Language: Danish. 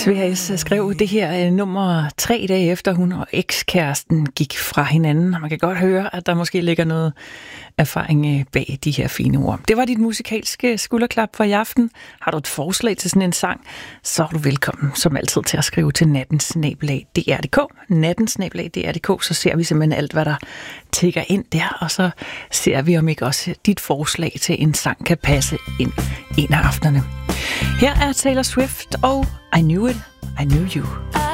Sverres skrev det her nummer 3 dage efter hun og ekskæresten gik fra hinanden. Man kan godt høre, at der måske ligger noget erfaring bag de her fine ord. Det var dit musikalske skulderklap for i aften. Har du et forslag til sådan en sang, så er du velkommen som altid til at skrive til natten@dr.dk. Natten@dr.dk, så ser vi simpelthen alt, hvad der tikker ind der, og så ser vi, om ikke også dit forslag til en sang kan passe ind en af aftenerne. Her er Taylor Swift og I Knew It, I Knew You.